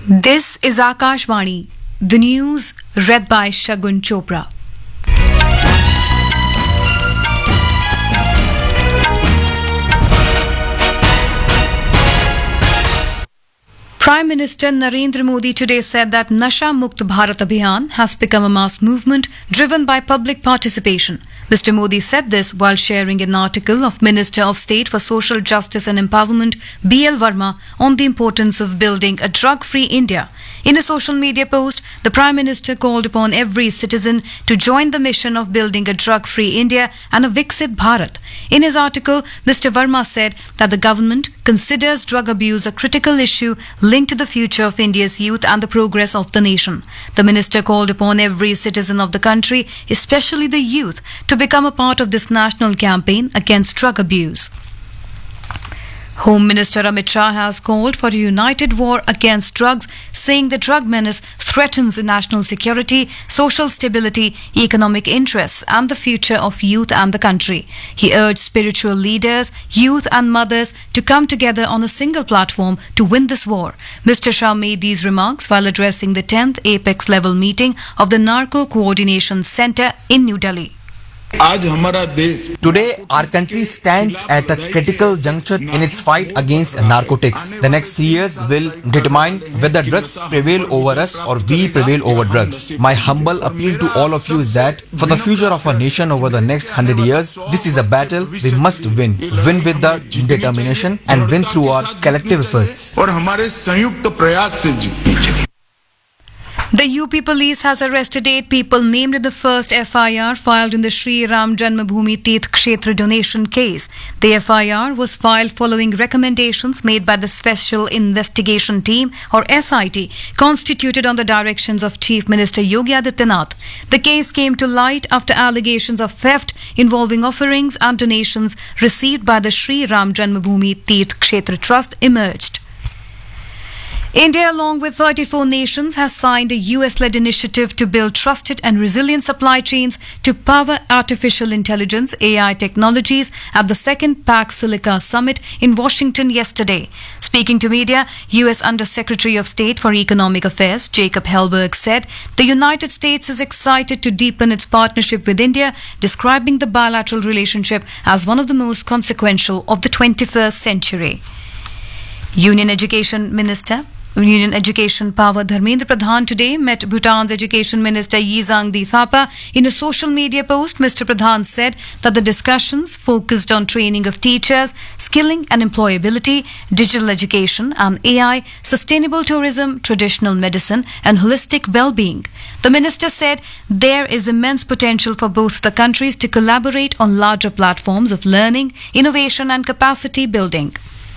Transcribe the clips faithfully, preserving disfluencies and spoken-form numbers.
This is Akashvani, the news read by Shagun Chopra. Prime Minister Narendra Modi today said that Nasha Mukt Bharat Abhiyan has become a mass movement driven by public participation. Mister Modi said this while sharing an article of Minister of State for Social Justice and Empowerment B L Verma on the importance of building a drug-free India. In a social media post, the Prime Minister called upon every citizen to join the mission of building a drug-free India and a Viksit Bharat. In his article, Mister Verma said that the government considers drug abuse a critical issue linked to the future of India's youth and the progress of the nation. The minister called upon every citizen of the country, especially the youth, to become a part of this national campaign against drug abuse. Home Minister Amit Shah has called for a united war against drugs, saying the drug menace threatens national security, social stability, economic interests and the future of youth and the country. He urged spiritual leaders, youth and mothers to come together on a single platform to win this war. Mister Shah made these remarks while addressing the tenth Apex level meeting of the Narco Coordination Centre in New Delhi. Today, our country stands at a critical juncture in its fight against narcotics. The next three years will determine whether drugs prevail over us or we prevail over drugs. My humble appeal to all of you is that for the future of our nation over the next hundred years, this is a battle we must win. Win with the determination and win through our collective efforts. The U P police has arrested eight people named in the first F I R filed in the Sri Ram Janmabhoomi Tirth Kshetra donation case. The F I R was filed following recommendations made by the Special Investigation Team or S I T constituted on the directions of Chief Minister Yogi Adityanath. The case came to light after allegations of theft involving offerings and donations received by the Sri Ram Janmabhoomi Tirth Kshetra Trust emerged. India, along with thirty-four nations, has signed a U S-led initiative to build trusted and resilient supply chains to power artificial intelligence A I technologies at the second Pax Silica Summit in Washington yesterday. Speaking to media, U S Under-Secretary of State for Economic Affairs Jacob Hellberg said the United States is excited to deepen its partnership with India, describing the bilateral relationship as one of the most consequential of the twenty-first century. Union Education Minister Union Education Power Dharmendra Pradhan today met Bhutan's Education Minister Yizang Di Thapa. In a social media post, Mister Pradhan said that the discussions focused on training of teachers, skilling and employability, digital education and A I, sustainable tourism, traditional medicine and holistic well-being. The minister said there is immense potential for both the countries to collaborate on larger platforms of learning, innovation and capacity building.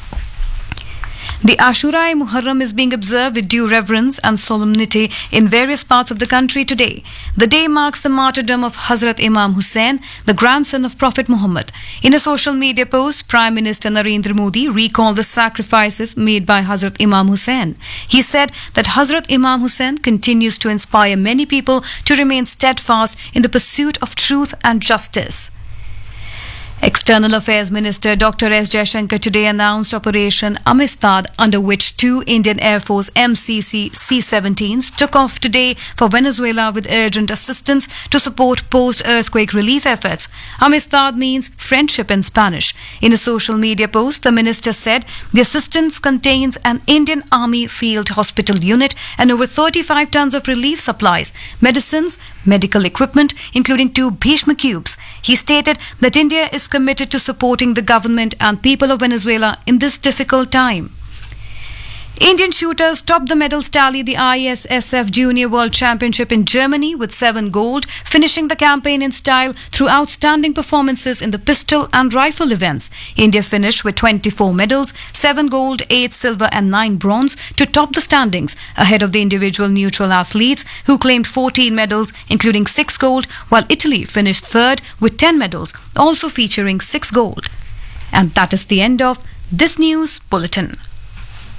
The Ashura Muharram is being observed with due reverence and solemnity in various parts of the country today. The day marks the martyrdom of Hazrat Imam Hussain, the grandson of Prophet Muhammad. In a social media post, Prime Minister Narendra Modi recalled the sacrifices made by Hazrat Imam Hussain. He said that Hazrat Imam Hussain continues to inspire many people to remain steadfast in the pursuit of truth and justice. External Affairs Minister Doctor S Jaishankar today announced Operation Amistad, under which two Indian Air Force M C C C seventeens took off today for Venezuela with urgent assistance to support post-earthquake relief efforts. Amistad means friendship in Spanish. In a social media post, the minister said the assistance contains an Indian Army Field Hospital unit and over thirty-five tons of relief supplies, medicines, medical equipment, including two Bhishma cubes. He stated that India is committed to supporting the government and people of Venezuela in this difficult time. Indian shooters topped the medals tally the I S S F Junior World Championship in Germany with seven gold, finishing the campaign in style through outstanding performances in the pistol and rifle events. India finished with twenty-four medals, seven gold, eight silver and nine bronze to top the standings, ahead of the individual neutral athletes who claimed fourteen medals, including six gold, while Italy finished third with ten medals, also featuring six gold. And that is the end of this news bulletin.